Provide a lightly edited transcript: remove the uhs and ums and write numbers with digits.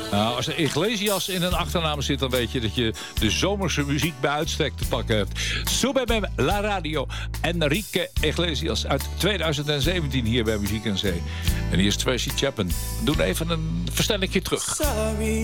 Nou, als er Iglesias in een achternaam zit, dan weet je dat je de zomerse muziek bij uitstek te pakken hebt. Súbeme la radio. Enrique Iglesias uit 2017 hier bij Muziek en Zee. En hier is Tracy Chapman. We doen even een verstellingje terug. Sorry.